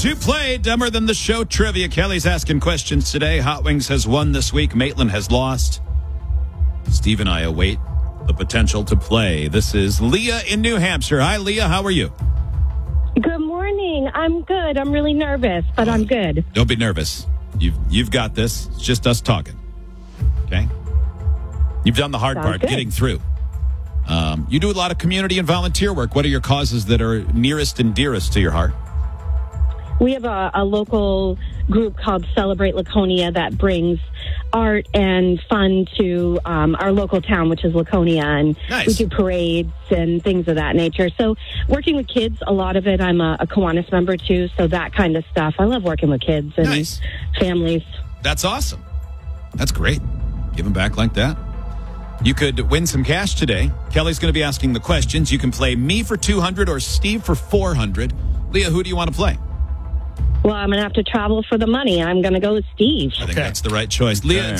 to play Dumber Than the Show Trivia. Kelly's asking questions today. Hot Wings has won this week. Maitland has lost. Steve and I await the potential to play. This is Leah in New Hampshire. Hi, Leah. How are you? Good morning. I'm good. I'm really nervous, but I'm good. Don't be nervous. You've got this. It's just us talking. Okay? You've done the hard part, good. getting through. You do a lot of community and volunteer work. What are your causes that are nearest and dearest to your heart? We have a local group called Celebrate Laconia that brings art and fun to our local town, which is Laconia, and Nice. we do parades and things of that nature. So working with kids, a lot of it, I'm a Kiwanis member too, so that kind of stuff. I love working with kids and Nice. families. That's awesome. That's great. Giving back like that. You could win some cash today. Kelly's going to be asking the questions. You can play me for 200 or Steve for 400. Leah, who do you want to play? Well, I'm going to have to travel for the money. I'm going to go with Steve. I think that's the right choice. Leah, it's